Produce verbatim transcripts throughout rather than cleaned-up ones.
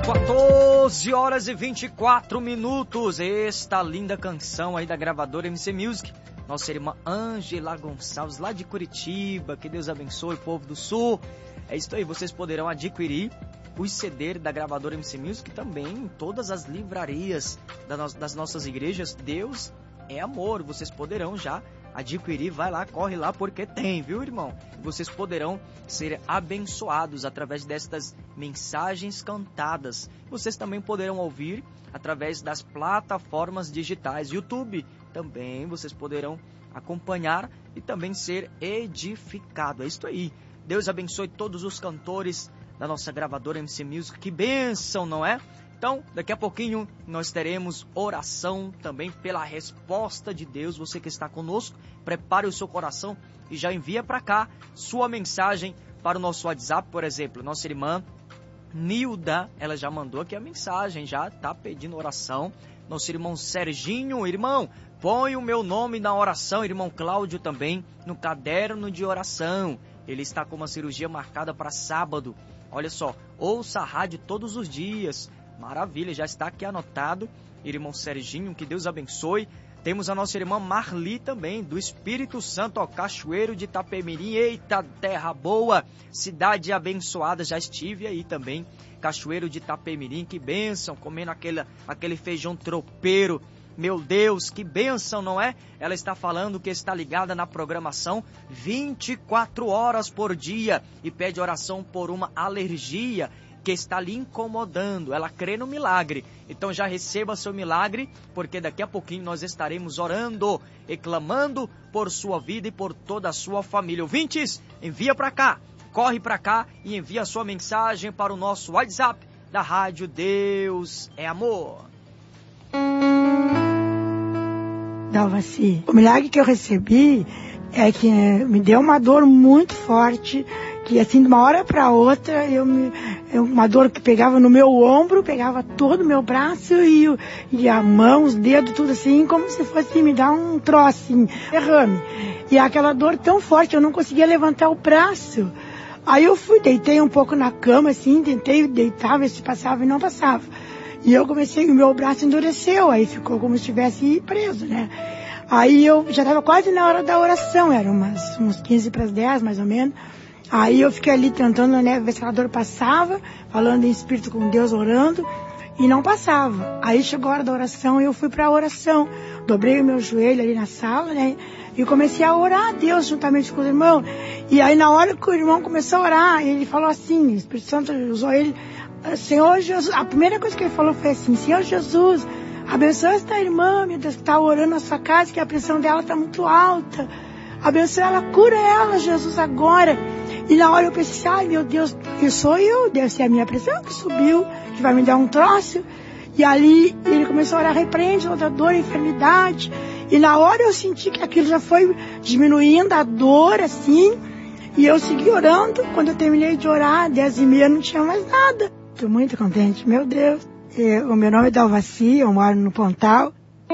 quatorze horas e vinte e quatro minutos. Esta linda canção aí da gravadora M C Music. Nossa irmã Ângela Gonçalves, lá de Curitiba. Que Deus abençoe o povo do Sul. É isso aí, vocês poderão adquirir os C Ds da gravadora M C Music também em todas as livrarias das nossas igrejas. Deus é amor. Vocês poderão já adquirir, vai lá, corre lá, porque tem, viu, irmão? Vocês poderão ser abençoados através destas mensagens cantadas. Vocês também poderão ouvir através das plataformas digitais. YouTube também vocês poderão acompanhar e também ser edificado. É isso aí. Deus abençoe todos os cantores da nossa gravadora M C Music. Que bênção, não é? Então, daqui a pouquinho nós teremos oração também pela resposta de Deus. Você que está conosco, prepare o seu coração e já envia para cá sua mensagem para o nosso WhatsApp, por exemplo. Nossa irmã Nilda, ela já mandou aqui a mensagem, já está pedindo oração. Nosso irmão Serginho, irmão, põe o meu nome na oração. Irmão Cláudio também no caderno de oração. Ele está com uma cirurgia marcada para sábado. Olha só, ouça a rádio todos os dias. Maravilha, já está aqui anotado. Irmão Serginho, que Deus abençoe. Temos a nossa irmã Marli também, do Espírito Santo, ó, Cachoeiro de Itapemirim. Eita, terra boa, cidade abençoada. Já estive aí também, Cachoeiro de Itapemirim. Que bênção, comendo aquele, aquele feijão tropeiro. Meu Deus, que bênção, não é? Ela está falando que está ligada na programação vinte e quatro horas por dia e pede oração por uma alergia que está lhe incomodando. Ela crê no milagre. Então já receba seu milagre, porque daqui a pouquinho nós estaremos orando e clamando por sua vida e por toda a sua família. Ouvintes, envia para cá, corre para cá e envia sua mensagem para o nosso WhatsApp da Rádio Deus é Amor. Dalvaci, o milagre que eu recebi é que me deu uma dor muito forte, que assim, de uma hora para outra, eu me, eu, uma dor que pegava no meu ombro, pegava todo o meu braço e, e a mão, os dedos, tudo assim, como se fosse me dar um troço, assim, derrame. E aquela dor tão forte, eu não conseguia levantar o braço. Aí eu fui, deitei um pouco na cama, assim, tentei deitar, ver se passava e não passava. E eu comecei, o meu braço endureceu, aí ficou como se estivesse preso, né? Aí eu já estava quase na hora da oração, era umas, uns quinze para as dez, mais ou menos. Aí eu fiquei ali tentando, né, ver se a dor passava, falando em espírito com Deus, orando, e não passava. Aí chegou a hora da oração e eu fui para a oração. Dobrei o meu joelho ali na sala, né, e comecei a orar a Deus juntamente com o irmão. E aí na hora que o irmão começou a orar, ele falou assim, o Espírito Santo usou ele, Senhor Jesus, a primeira coisa que ele falou foi assim, Senhor Jesus, abençoa esta irmã, meu Deus, que está orando na sua casa, que a pressão dela está muito alta. Abençoa ela, cura ela, Jesus, agora. E na hora eu pensei, ai meu Deus, que sou eu? Deve ser a minha pressão que subiu, que vai me dar um troço. E ali ele começou a orar, repreende toda dor, enfermidade. E na hora eu senti que aquilo já foi diminuindo, a dor, assim. E eu segui orando. Quando eu terminei de orar, dez e meia, não tinha mais nada. Estou muito contente, meu Deus. O meu nome é Dalvaci, eu moro no Pontal.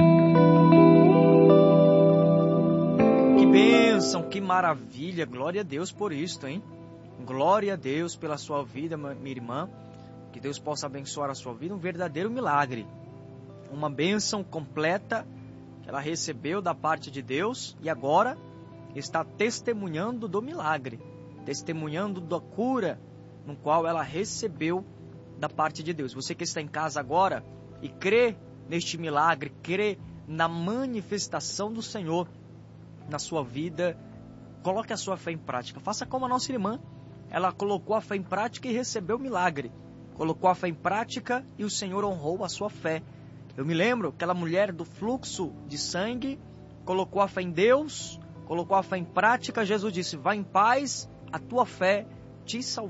Que bênção, que maravilha, glória a Deus por isto, hein? Glória a Deus pela sua vida, minha irmã. Que Deus possa abençoar a sua vida, um verdadeiro milagre. Uma bênção completa que ela recebeu da parte de Deus e agora está testemunhando do milagre, testemunhando da cura no qual ela recebeu da parte de Deus. Você que está em casa agora e crê neste milagre, crê na manifestação do Senhor na sua vida, coloque a sua fé em prática. Faça como a nossa irmã. Ela colocou a fé em prática e recebeu o milagre. Colocou a fé em prática e o Senhor honrou a sua fé. Eu me lembro, aquela mulher do fluxo de sangue, colocou a fé em Deus, colocou a fé em prática. Jesus disse, vá em paz, a tua fé te salvou.